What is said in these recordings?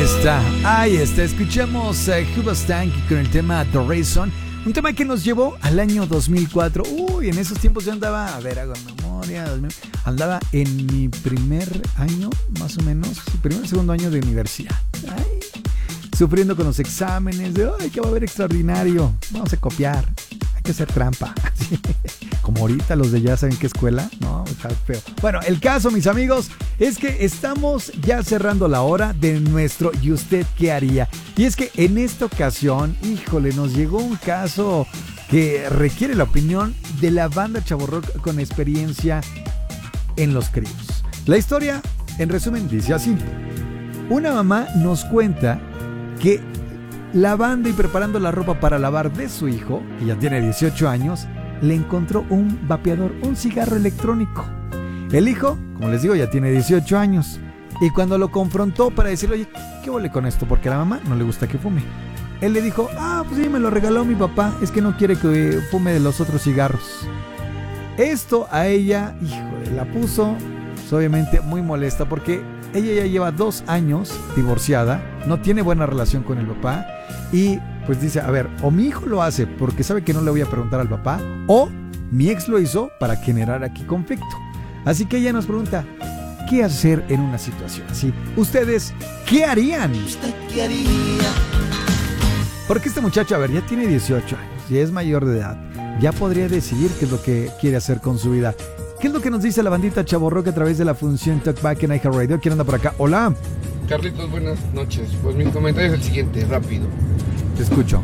Ahí está, escuchamos a Hoobastank con el tema The Reason, un tema que nos llevó al año 2004. Uy, en esos tiempos yo andaba, a ver, hago memoria, andaba en mi primer año, más o menos, segundo año de universidad. Ay, sufriendo con los exámenes, de, ay, que va a haber extraordinario, vamos a copiar, hay que hacer trampa. Como ahorita los de ya saben qué escuela, no, está feo. Bueno, el caso, mis amigos, es que estamos ya cerrando la hora de nuestro ¿y usted qué haría? Y es que en esta ocasión, híjole, nos llegó un caso que requiere la opinión de la banda Chavorrock con experiencia en los críos. La historia, en resumen, dice así. Una mamá nos cuenta que lavando y preparando la ropa para lavar de su hijo, que ya tiene 18 años, le encontró un vapeador, un cigarro electrónico. El hijo, como les digo, ya tiene 18 años. Y cuando lo confrontó para decirle, oye, ¿qué huele con esto? Porque a la mamá no le gusta que fume. Él le dijo, pues sí, me lo regaló mi papá, es que no quiere que fume de los otros cigarros. Esto a ella, híjole, la puso, pues, obviamente muy molesta porque ella ya lleva 2 años divorciada, no tiene buena relación con el papá y pues dice, a ver, o mi hijo lo hace porque sabe que no le voy a preguntar al papá, o mi ex lo hizo para generar aquí conflicto. Así que ella nos pregunta, ¿qué hacer en una situación así? ¿Ustedes qué harían? ¿Usted qué haría? Porque este muchacho, a ver, ya tiene 18 años, ya es mayor de edad, ya podría decidir qué es lo que quiere hacer con su vida. ¿Qué es lo que nos dice la bandita Chavorrock a través de la función Talkback en iHeartRadio? ¿Quién anda por acá? Hola. Carlitos, buenas noches. Pues mi comentario es el siguiente, rápido. Te escucho.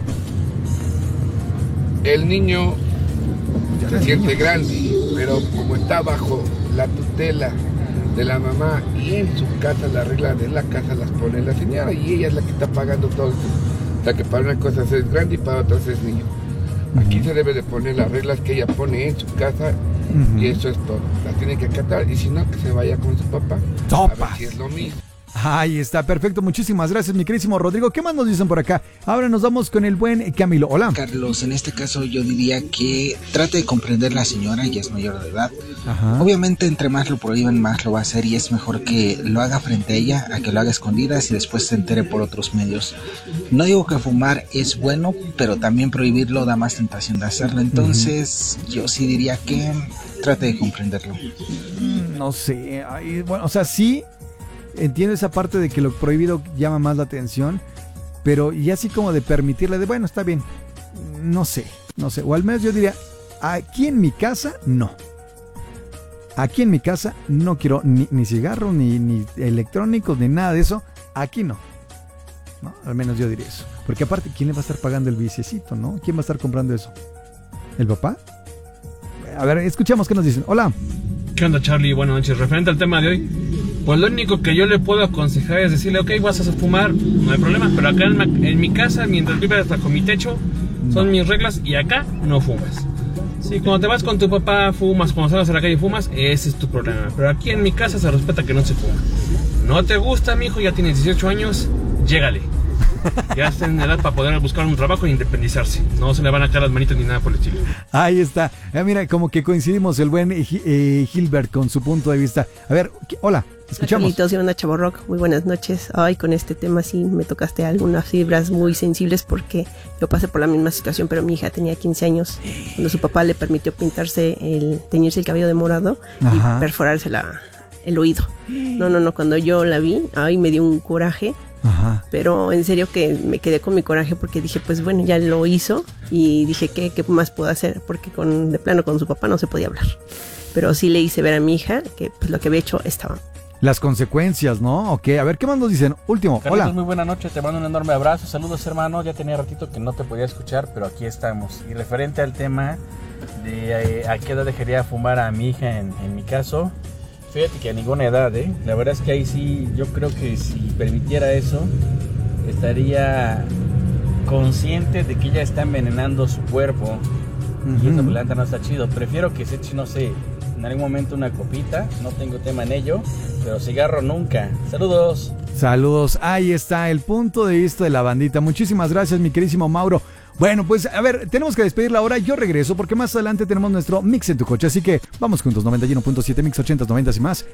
El niño se siente grande, pero como está bajo la tutela de la mamá y en su casa las reglas de la casa las pone la señora y ella es la que está pagando todo esto. O sea que para una cosa es grande y para otras es niño. Aquí se debe de poner las reglas que ella pone en su casa y eso es todo. Las tiene que acatar y si no, que se vaya con su papá. ¡Topas! A ver si es lo mismo. Ahí está, perfecto, muchísimas gracias, mi queridísimo Rodrigo. ¿Qué más nos dicen por acá? Ahora nos vamos con el buen Camilo. Hola. Carlos, en este caso yo diría que trate de comprender a la señora, ya es mayor de edad. Ajá. Obviamente entre más lo prohíben, más lo va a hacer y es mejor que lo haga frente a ella, a que lo haga a escondidas y después se entere por otros medios. No digo que fumar es bueno, pero también prohibirlo da más tentación de hacerlo. Entonces yo sí diría que trate de comprenderlo. No sé, bueno, o sea, sí entiendo esa parte de que lo prohibido llama más la atención, pero y así como de permitirle de, bueno, está bien, no sé, o al menos yo diría, aquí en mi casa, no. Aquí en mi casa no quiero ni cigarro, ni electrónicos, ni nada de eso, aquí no. ¿No? Al menos yo diría eso. Porque aparte, ¿quién le va a estar pagando el viciecito, no? ¿Quién va a estar comprando eso? ¿El papá? A ver, escuchamos qué nos dicen. Hola. ¿Qué onda, Charlie? Buenas noches. Referente al tema de hoy, pues lo único que yo le puedo aconsejar es decirle, ok, vas a fumar, no hay problema, pero acá en mi casa, mientras vivas bajo mi techo, son mis reglas y acá no fumas. Si cuando te vas con tu papá fumas, cuando sales a la calle fumas, ese es tu problema. Pero aquí en mi casa se respeta que no se fuma. No te gusta, mijo, ya tienes 18 años, llégale. Ya está en edad para poder buscar un trabajo e independizarse. No se le van a caer las manitas ni nada por el estilo. Ahí está. Mira, como que coincidimos el buen Gilbert con su punto de vista. A ver, hola, escuchamos. Carlitos, Ivana Chavorrock, muy buenas noches. Ay, con este tema sí me tocaste algunas fibras muy sensibles porque yo pasé por la misma situación, pero mi hija tenía 15 años cuando su papá le permitió teñirse el cabello de morado. Ajá. Y perforarse el oído. No, cuando yo la vi, ay, me dio un coraje. Ajá. Pero en serio que me quedé con mi coraje porque dije, pues bueno, ya lo hizo y dije, ¿qué más puedo hacer? Porque de plano con su papá no se podía hablar. Pero sí le hice ver a mi hija que pues lo que había hecho estaba. Las consecuencias, ¿no? Ok, a ver, ¿qué más nos dicen? Último, Carlitos, hola. Muy buena noche, te mando un enorme abrazo, saludos hermano, ya tenía ratito que no te podía escuchar, pero aquí estamos. Y referente al tema de a qué edad dejaría fumar a mi hija en mi caso, fíjate que a ninguna edad, la verdad es que ahí sí, yo creo que si permitiera eso, estaría consciente de que ella está envenenando su cuerpo. Y eso, la neta, no está chido. Prefiero que se eche, no sé, en algún momento una copita, no tengo tema en ello, pero cigarro nunca. Saludos. Saludos, ahí está el punto de vista de la bandita. Muchísimas gracias, mi queridísimo Mauro. Bueno, pues a ver, tenemos que despedirla ahora. Yo regreso porque más adelante tenemos nuestro Mix en tu coche. Así que vamos juntos, 91.7 Mix 80s, 90s y más.